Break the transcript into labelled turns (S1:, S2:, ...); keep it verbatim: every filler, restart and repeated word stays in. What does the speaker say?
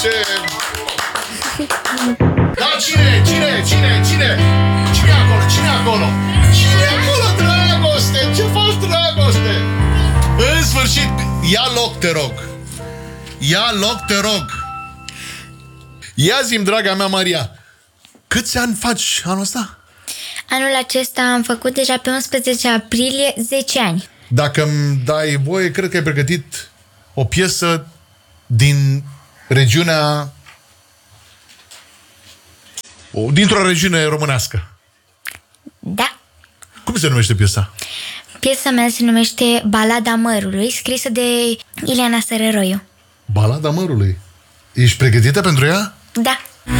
S1: ce... Da, cine, cine, cine, cine? Cine e acolo, cine e acolo? Cine e acolo, Dragoste? Ce faci, Dragoste? În sfârșit, ia loc, te rog. Ia loc, te rog. Ia zi-mi, draga mea Maria, câți ani faci anul ăsta?
S2: Anul acesta am făcut deja pe unsprezece aprilie zece ani.
S1: Dacă îmi dai voie, cred că ai pregătit o piesă din regiunea... dintr-o regiune românească.
S2: Da.
S1: Cum se numește piesa?
S2: Piesa mea se numește Balada Mărului, scrisă de Ileana Sărăroiu.
S1: Balada Mărului. Ești pregătită pentru ea?
S2: Da.